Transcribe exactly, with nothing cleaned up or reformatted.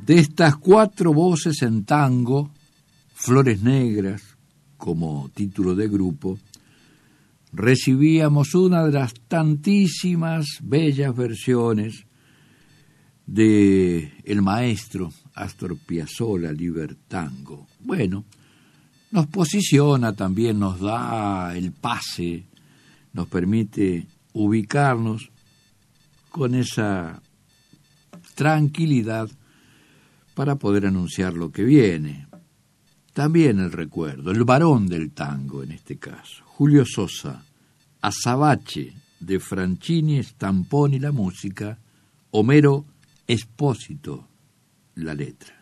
De estas cuatro voces en tango, Flores Negras, como título de grupo, recibíamos una de las tantísimas bellas versiones de el maestro Astor Piazzolla, Libertango. Bueno, nos posiciona también, nos da el pase, nos permite ubicarnos con esa tranquilidad para poder anunciar lo que viene. También el recuerdo, el varón del tango en este caso, Julio Sosa, Azabache de Franchini Stamponi la música, Homero Espósito la letra.